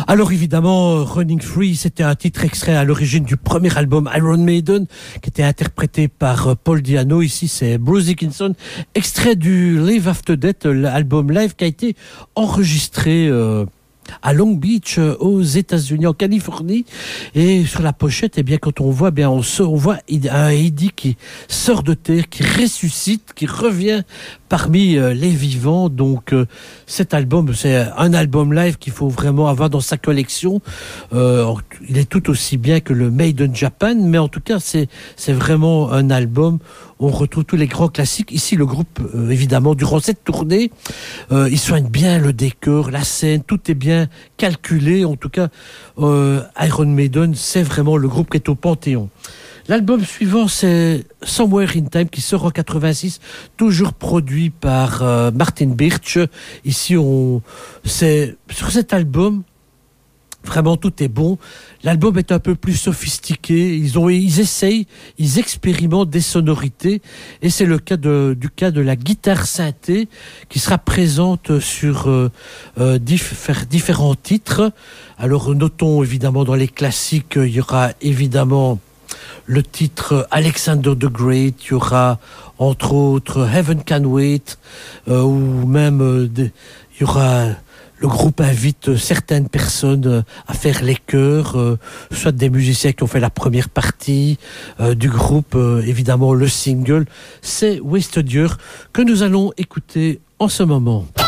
Alors évidemment, Running Free, c'était un titre extrait à l'origine du premier album Iron Maiden, qui était interprété par Paul Di'Anno. Ici, c'est Bruce Dickinson, extrait du Live After Death, l'album live qui a été enregistré à Long Beach, aux États-Unis, en Californie. Et sur la pochette, eh bien, quand on voit, on voit un Eddie qui sort de terre, qui ressuscite, qui revient parmi les vivants. Donc, cet album, c'est un album live qu'il faut vraiment avoir dans sa collection. Il est tout aussi bien que le Made in Japan, mais en tout cas, c'est vraiment un album. On retrouve tous les grands classiques. Ici, le groupe, évidemment, durant cette tournée, il soigne bien le décor, la scène, tout est bien calculé. En tout cas, Iron Maiden, c'est vraiment le groupe qui est au Panthéon. L'album suivant, c'est Somewhere in Time, qui sort en 86, toujours produit par Martin Birch. Ici, c'est sur cet album, vraiment, tout est bon. L'album est un peu plus sophistiqué. Ils essayent, ils expérimentent des sonorités. Et c'est le cas du cas de la guitare synthé qui sera présente sur différents titres. Alors, notons évidemment dans les classiques, il y aura évidemment le titre Alexander the Great. Il y aura entre autres Heaven Can Wait, ou même il y aura... Le groupe invite certaines personnes à faire les chœurs, soit des musiciens qui ont fait la première partie du groupe. Évidemment, le single, c'est Wasted Year, que nous allons écouter en ce moment.